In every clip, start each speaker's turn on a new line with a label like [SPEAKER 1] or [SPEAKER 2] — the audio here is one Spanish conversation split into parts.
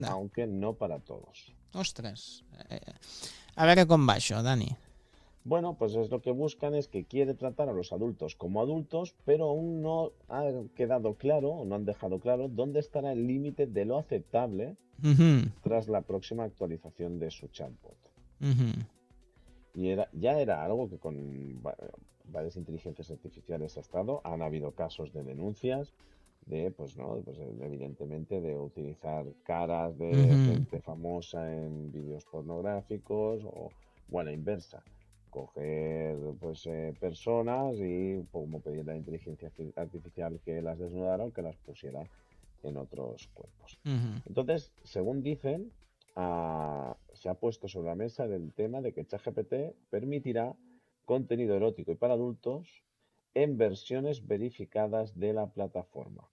[SPEAKER 1] No.
[SPEAKER 2] aunque no para todos.
[SPEAKER 1] Ostres. A veure com va això, Dani.
[SPEAKER 2] Bueno, pues es lo que buscan es que quiere tratar a los adultos como adultos, pero aún no ha quedado claro, o no han dejado claro, dónde estará el límite de lo aceptable tras la próxima actualización de su chatbot. Y ya era algo que con varias inteligencias artificiales ha estado. Han habido casos de denuncias de, pues no, pues evidentemente de utilizar caras de gente famosa en vídeos pornográficos o a la inversa. Coger pues personas y como pedir a la inteligencia artificial que las desnudara o que las pusiera en otros cuerpos. Entonces, según dicen, se ha puesto sobre la mesa el tema de que ChatGPT permitirá contenido erótico y para adultos en versiones verificadas de la plataforma.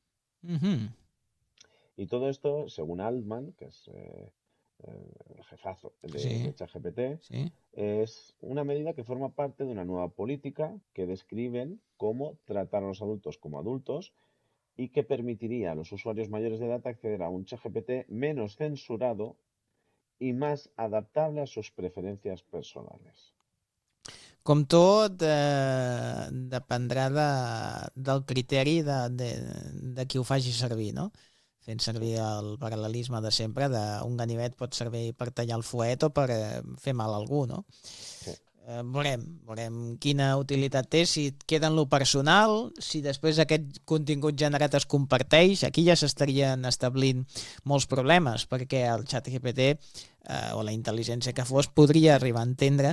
[SPEAKER 2] Y todo esto, según Altman, que es el jefazo de ChatGPT,
[SPEAKER 1] Sí.
[SPEAKER 2] es una medida que forma parte de una nueva política que describen cómo tratar a los adultos como adultos y que permitiría a los usuarios mayores de edad acceder a un ChatGPT menos censurado y más adaptable a sus preferencias personales.
[SPEAKER 1] Com tot, dependrà del criteri de qui ho faci servir, no? Fent servir el paral·lelisme de sempre, d'un ganivet pot servir per tallar el fuet o per fer mal a algú, no?
[SPEAKER 2] Sí.
[SPEAKER 1] Veurem quina utilitat té, si et queda en lo personal, si després aquest contingut generat es comparteix. Aquí ja s'estarien establint molts problemes, perquè el ChatGPT o la intel·ligència que fos podria arribar a entendre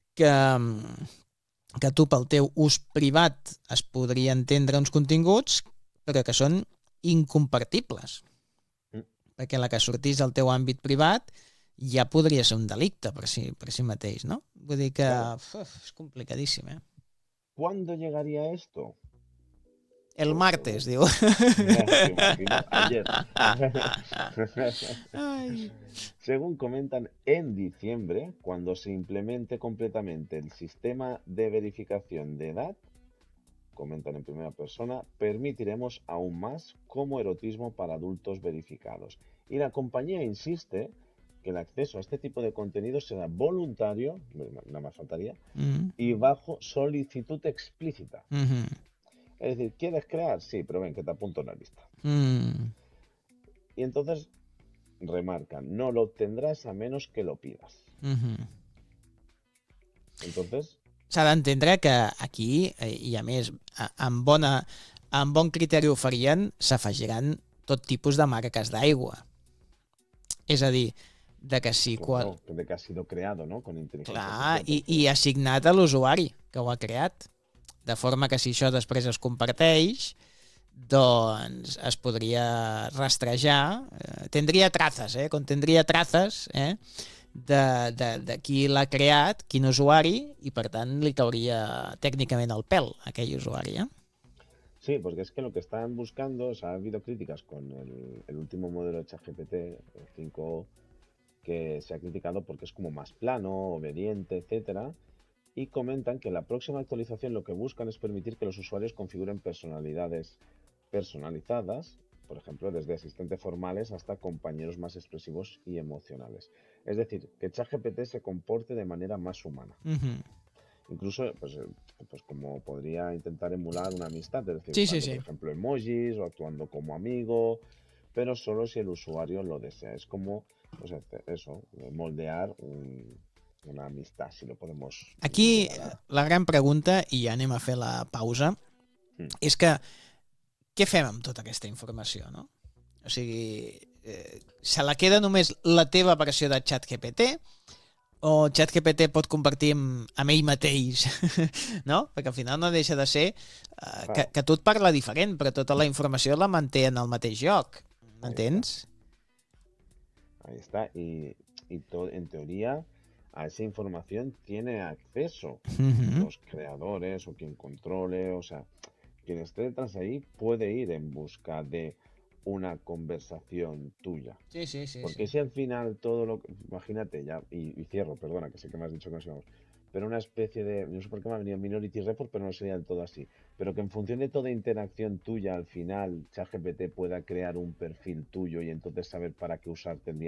[SPEAKER 1] que tu pel teu ús privat es podria entendre uns continguts però que són incompartibles, perquè la que sortís al teu àmbit privat ja podria ser un delicte per si mateix, no? Vull dir que és complicadíssim, eh?
[SPEAKER 2] ¿Cuándo llegaría esto?
[SPEAKER 1] El
[SPEAKER 2] Pues
[SPEAKER 1] martes, diu.
[SPEAKER 2] ¿te imaginas? Ayer.
[SPEAKER 1] Ai.
[SPEAKER 2] Según comentan, en diciembre, cuando se implemente completamente el sistema de verificación de edad, comentan en primera persona, permitiremos aún más como erotismo para adultos verificados. Y la compañía insiste que el acceso a este tipo de contenido será voluntario, nada más faltaría, y bajo solicitud explícita. Es decir, ¿quieres crear? Sí, pero ven, que te apunto en la lista. Y entonces remarcan, no lo obtendrás a menos que lo pidas. Entonces...
[SPEAKER 1] S'ha d'entendre que aquí, i a més, amb bon criteri ho farien, s'afegiran tot tipus de marques d'aigua. És a dir, de que sí...
[SPEAKER 2] Claro, de que ha sido creado, ¿no? Con inteligencia
[SPEAKER 1] artificial.
[SPEAKER 2] artificial.
[SPEAKER 1] I assignat a l'usuari que ho ha creat. De forma que si això després es comparteix, doncs es podria rastrejar, tindria trazes, contendria trazes, de qui l'ha creat, quin usuari, i per tant li cauria tècnicament el pèl a aquell usuari.
[SPEAKER 2] Sí, porque es que lo que están buscando, o sea, ha habido críticas con el último modelo de ChatGPT, el 5, que se ha criticado porque es como más plano, obediente, etcétera, y comentan que en la próxima actualización lo que buscan es permitir que los usuarios configuren personalidades personalizadas, por ejemplo, desde asistentes formales hasta compañeros más expresivos y emocionales. Es decir, que ChatGPT se comporte de manera más humana. Incluso, pues como podría intentar emular una amistad, es decir, usando, por ejemplo, emojis o actuando como amigo, pero solo si el usuario lo desea. Es como, pues eso, moldear una amistad, si lo podemos...
[SPEAKER 1] Aquí la gran pregunta, i ja anem a fer la pausa, és que què fem amb tota aquesta informació, no? O sigui, se la queda només la teva versió de ChatGPT o ChatGPT pot compartir amb ell mateix, no? Perquè al final no deixa de ser que tu et parla diferent, però tota la informació la manté en el mateix lloc, m'entens?
[SPEAKER 2] Ahí está, y en teoría a esa información tiene acceso los creadores o quien controle, o sea, quien esté detrás ahí puede ir en busca de una conversación tuya.
[SPEAKER 1] Sí.
[SPEAKER 2] Porque si al final todo lo que... Imagínate ya, y cierro, perdona, que sé que me has dicho que nos íbamos, pero una especie de... No sé por qué me ha venido Minority Report, pero no sería del todo así. Pero que en función de toda interacción tuya, al final, ChatGPT pueda crear un perfil tuyo y entonces saber para qué usarte el día